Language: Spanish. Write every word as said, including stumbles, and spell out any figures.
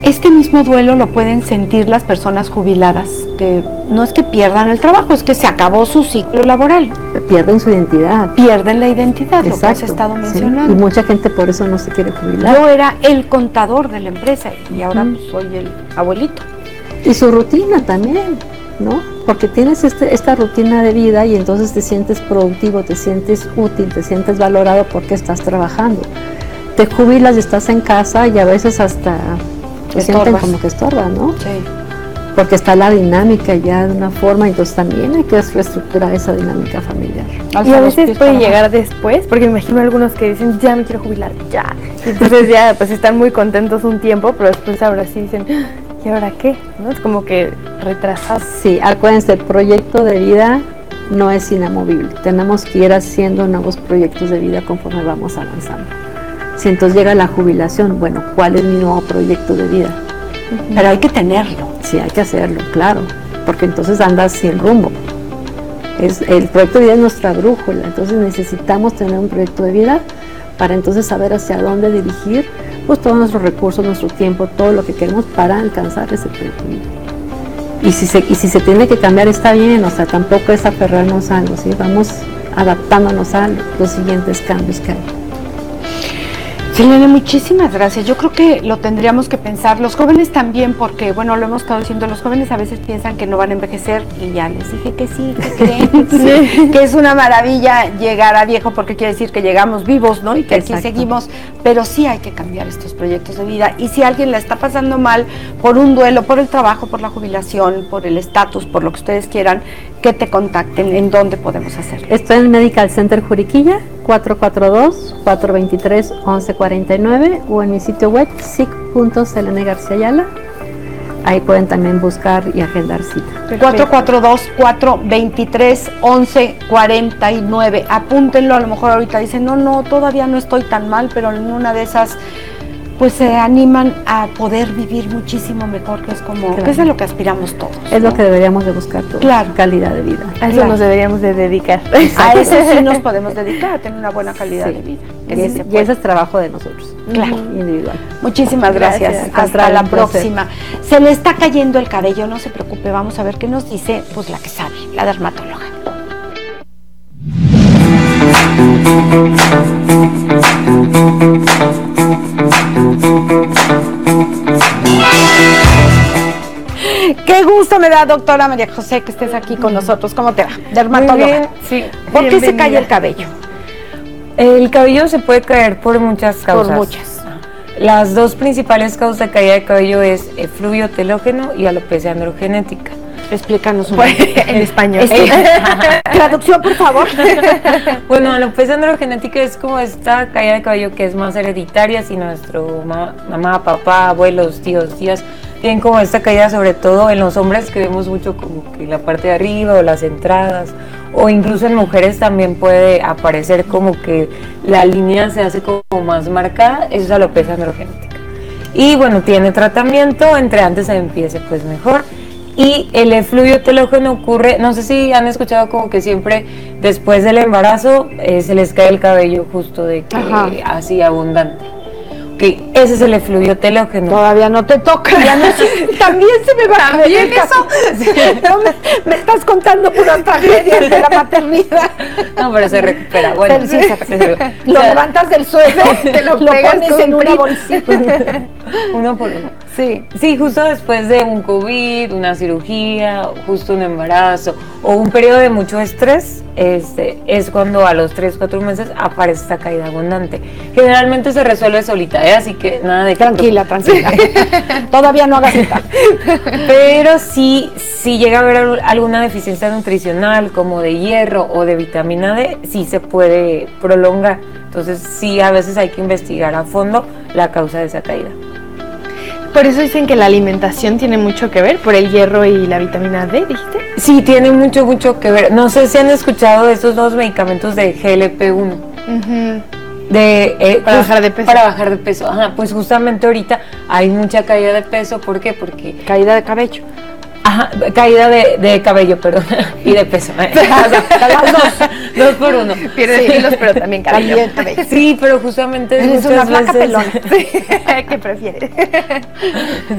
Este mismo duelo lo pueden sentir las personas jubiladas, que no es que pierdan el trabajo, es que se acabó su ciclo laboral. Pierden su identidad. Pierden la identidad, exacto, lo que has estado mencionando. Sí. Y mucha gente por eso no se quiere jubilar. Yo era el contador de la empresa y ahora mm. pues, soy el abuelito. Y su rutina también, ¿no? Porque tienes este, esta rutina de vida y entonces te sientes productivo, te sientes útil, te sientes valorado porque estás trabajando. Te jubilas y estás en casa y a veces hasta te sienten como que estorban, ¿no? Sí. Porque está la dinámica ya de una forma, entonces también hay que reestructurar esa dinámica familiar. Y a veces puede llegar después, porque me imagino algunos que dicen, ya me quiero jubilar, ya. Y entonces ya pues están muy contentos un tiempo, pero después ahora sí dicen, ¿y ahora qué? ¿No? Es como que retrasar. Sí, acuérdense, el proyecto de vida no es inamovible. Tenemos que ir haciendo nuevos proyectos de vida conforme vamos avanzando. Si entonces llega la jubilación, bueno, ¿cuál es mi nuevo proyecto de vida? Uh-huh. Pero hay que tenerlo. Sí, hay que hacerlo, claro, porque entonces andas sin rumbo. Es, el proyecto de vida es nuestra brújula, entonces necesitamos tener un proyecto de vida para entonces saber hacia dónde dirigir pues todos nuestros recursos, nuestro tiempo, todo lo que queremos para alcanzar ese proyecto de vida. Y si se, y si se tiene que cambiar está bien, o sea, tampoco es aferrarnos a algo, ¿sí? Vamos adaptándonos a los siguientes cambios que hay. Selene, muchísimas gracias. Yo creo que lo tendríamos que pensar. Los jóvenes también, porque, bueno, lo hemos estado diciendo, los jóvenes a veces piensan que no van a envejecer y ya les dije que sí, que creen, que, sí, que es una maravilla llegar a viejo porque quiere decir que llegamos vivos, ¿no? Y que Exacto. aquí seguimos, pero sí hay que cambiar estos proyectos de vida. Y si alguien la está pasando mal por un duelo, por el trabajo, por la jubilación, por el estatus, por lo que ustedes quieran, que te contacten. ¿En dónde podemos hacerlo? Estoy en el Medical Center Juriquilla, cuatro cuatro dos, cuatro dos tres, once cuarenta y nueve, o en mi sitio web sic punto selene garcía ayala. Ahí pueden también buscar y agendar cita. cuatro cuatro dos, cuatro dos tres, once cuarenta y nueve. Apúntenlo, a lo mejor ahorita dicen, no, no, todavía no estoy tan mal, pero en una de esas pues se animan a poder vivir muchísimo mejor, que es como, claro. que es a lo que aspiramos todos. Es ¿no? lo que deberíamos de buscar todos, claro. calidad de vida. A eso claro. nos deberíamos de dedicar. A eso sí nos podemos dedicar, a tener una buena calidad sí. de vida. Y ese, y ese es trabajo de nosotros, claro. individual. Muchísimas gracias, gracias. Hasta la próxima. Se le está cayendo el cabello, no se preocupe, vamos a ver qué nos dice pues la que sabe, la dermatóloga. Qué gusto me da, doctora María José, que estés aquí con nosotros. ¿Cómo te va? Dermatóloga. Muy bien, sí. ¿Por qué se cae el cabello? El cabello se puede caer por muchas causas. Por muchas. Las dos principales causas de caída de cabello es efluvio telógeno y alopecia androgenética. Explícanos un poco en español. Traducción, por favor. Bueno, alopecia androgenética es como esta caída de cabello que es más hereditaria, si nuestro ma mamá, papá, abuelos, tíos, tías tienen como esta caída, sobre todo en los hombres, que vemos mucho como que la parte de arriba o las entradas, o incluso en mujeres también puede aparecer como que la línea se hace como más marcada. Eso es alopecia androgenética. Y bueno, tiene tratamiento, entre antes se empiece pues mejor. Y el efluvio telógeno ocurre, no sé si han escuchado como que siempre después del embarazo eh, se les cae el cabello justo de que Ajá. así abundante. Okay, ese es el efluvio telógeno. Todavía no te toca, ya no sé, también se me va a caer eso. Sí. No me, me estás contando puras tragedias de la maternidad. No, pero se recupera. Bueno, sí, sí, sí. Lo o sea, levantas del suelo, te lo, lo pones en una bolsita. Uno por uno. Sí. Sí, justo después de un COVID, una cirugía, justo un embarazo o un periodo de mucho estrés, este, es cuando a los tres, cuatro meses aparece esta caída abundante. Generalmente se resuelve solita, ¿eh? Así que nada de... Tranquila, tranquila. Todavía no hagas nada. Pero sí, si llega a haber alguna deficiencia nutricional como de hierro o de vitamina D, sí se puede prolongar. Entonces sí, a veces hay que investigar a fondo la causa de esa caída. Por eso dicen que la alimentación tiene mucho que ver, por el hierro y la vitamina D, ¿dijiste? Sí, tiene mucho, mucho que ver. No sé si han escuchado de estos dos medicamentos de G L P uno. Uh-huh. de, eh, para pues, bajar de peso. Para bajar de peso. Ajá, pues justamente ahorita hay mucha caída de peso. ¿Por qué? Porque... Caída de cabello. Ajá, caída de, de cabello, perdón, y de peso. O sea, las dos, dos por uno. Pierdes Sí. kilos, pero también cabello. También cabello. Sí, pero justamente Eres muchas una flaca veces- pelona. ¿Qué prefieres?